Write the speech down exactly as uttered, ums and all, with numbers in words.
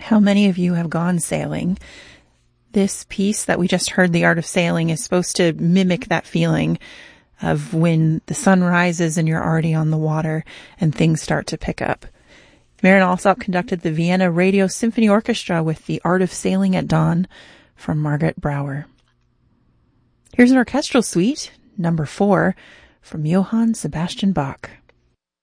How many of you have gone sailing? This piece that we just heard, The Art of Sailing, is supposed to mimic that feeling of when the sun rises and you're already on the water and things start to pick up. Marin Alsop conducted the Vienna Radio Symphony Orchestra with The Art of Sailing at Dawn from Margaret Brouwer. Here's an orchestral suite, number four, from Johann Sebastian Bach.